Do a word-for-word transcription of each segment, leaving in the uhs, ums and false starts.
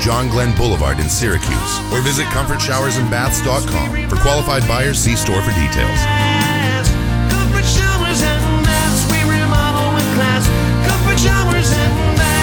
John Glenn Boulevard in Syracuse. Or visit comfort showers and baths dot com. For qualified buyers, see store for details. Comfort Showers and Baths, we remodel with class. Comfort Showers and Baths.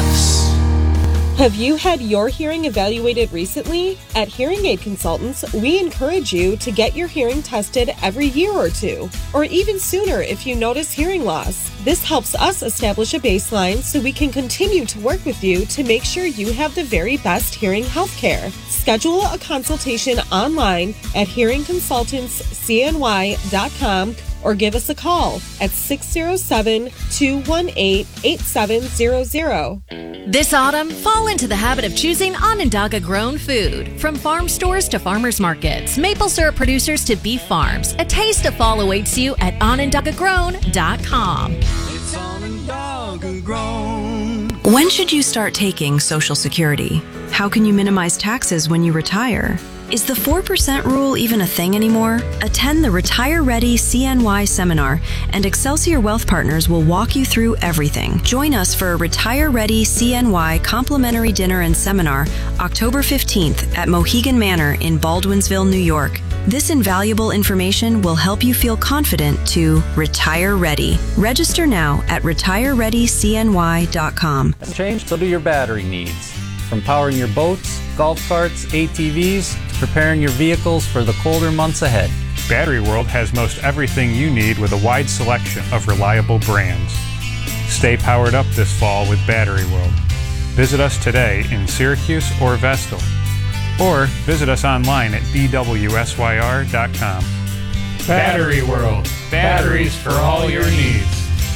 Have you had your hearing evaluated recently? At Hearing Aid Consultants, we encourage you to get your hearing tested every year or two, or even sooner if you notice hearing loss. This helps us establish a baseline so we can continue to work with you to make sure you have the very best hearing health care. Schedule a consultation online at hearing consultants c n y dot com or give us a call at six oh seven, two one eight, eight seven zero zero. This autumn, fall into the habit of choosing Onondaga-grown food. From farm stores to farmers markets, maple syrup producers to beef farms, a taste of fall awaits you at onondaga grown dot com. It's Onondaga grown. When should you start taking Social Security? How can you minimize taxes when you retire? Is the four percent rule even a thing anymore? Attend the Retire Ready C N Y seminar, and Excelsior Wealth Partners will walk you through everything. Join us for a Retire Ready C N Y complimentary dinner and seminar October fifteenth at Mohegan Manor in Baldwinsville, New York. This invaluable information will help you feel confident to retire ready. Register now at retire ready c n y dot com. Change, so do your battery needs. From powering your boats, golf carts, A T Vs, to preparing your vehicles for the colder months ahead. Battery World has most everything you need with a wide selection of reliable brands. Stay powered up this fall with Battery World. Visit us today in Syracuse or Vestal. Or visit us online at b w s y r dot com. Battery World. Batteries for all your needs.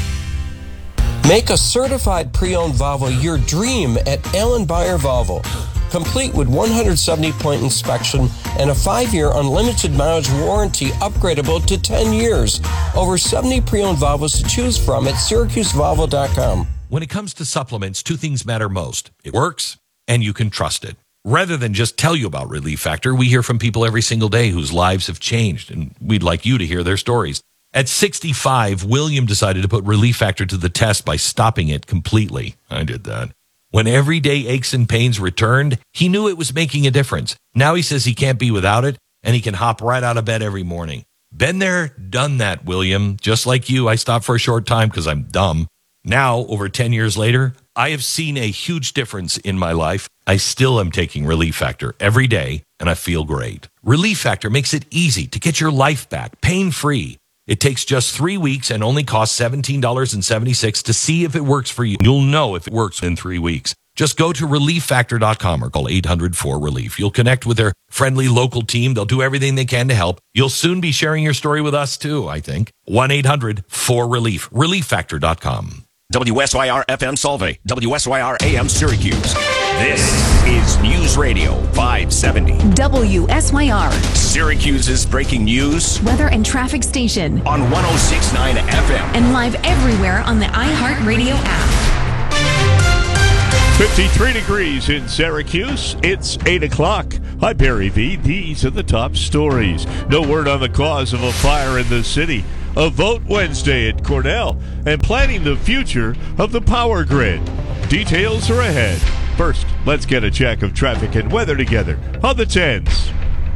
Make a certified pre-owned Volvo your dream at Allen Beyer Volvo. Complete with one hundred seventy point inspection and a five-year unlimited mileage warranty upgradable to ten years. Over seventy pre-owned Volvos to choose from at syracuse volvo dot com. When it comes to supplements, two things matter most. It works, and you can trust it. Rather than just tell you about Relief Factor, we hear from people every single day whose lives have changed, and we'd like you to hear their stories. At sixty-five, William decided to put Relief Factor to the test by stopping it completely. I did that. When everyday aches and pains returned, he knew it was making a difference. Now he says he can't be without it, and he can hop right out of bed every morning. Been there, done that, William. Just like you, I stopped for a short time because I'm dumb. Now, over ten years later, I have seen a huge difference in my life. I still am taking Relief Factor every day, and I feel great. Relief Factor makes it easy to get your life back, pain-free. It takes just three weeks and only costs seventeen dollars and seventy-six cents to see if it works for you. You'll know if it works in three weeks. Just go to relief factor dot com or call eight hundred four relief. You'll connect with their friendly local team. They'll do everything they can to help. You'll soon be sharing your story with us, too, I think. one eight hundred four relief. relief factor dot com. W S Y R F M Solvay, W S Y R A M Syracuse. This is News Radio five seventy. W S Y R. Syracuse's breaking news. Weather and traffic station. On one oh six point nine F M. And live everywhere on the iHeartRadio app. fifty-three degrees in Syracuse. It's eight o'clock. Hi, Barry V. These are the top stories. No word on the cause of a fire in the city. A vote Wednesday at Cornell, and planning the future of the power grid. Details are ahead. First, let's get a check of traffic and weather together on the tens.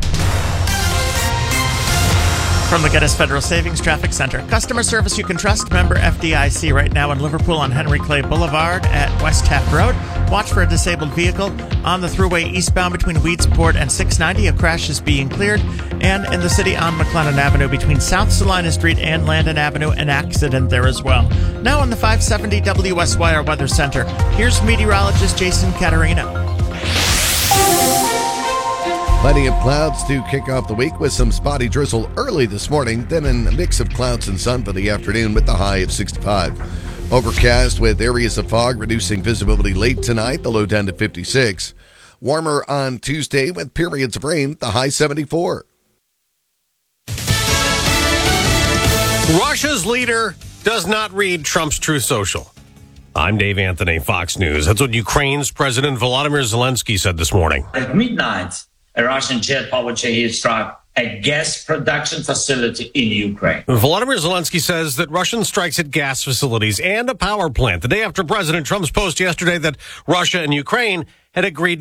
From the Geddes Federal Savings Traffic Center. Customer service you can trust. Member F D I C right now in Liverpool on Henry Clay Boulevard at West Taft Road. Watch for a disabled vehicle on the thruway eastbound between Weedsport and six ninety. A crash is being cleared. And in the city on McLennan Avenue between South Salina Street and Landon Avenue, an accident there as well. Now on the five seventy W S Y R Weather Center, here's meteorologist Jason Caterino. Plenty of clouds to kick off the week with some spotty drizzle early this morning, then a mix of clouds and sun for the afternoon with the high of sixty-five. Overcast with areas of fog, reducing visibility late tonight, the low down to fifty-six. Warmer on Tuesday with periods of rain, the high seventy-four. Russia's leader does not read Trump's Truth Social. I'm Dave Anthony, Fox News. That's what Ukraine's President Volodymyr Zelensky said this morning. At midnight, a Russian jet powered Shahed struck a gas production facility in Ukraine. Volodymyr Zelensky says that Russian strikes at gas facilities and a power plant the day after President Trump's post yesterday that Russia and Ukraine had agreed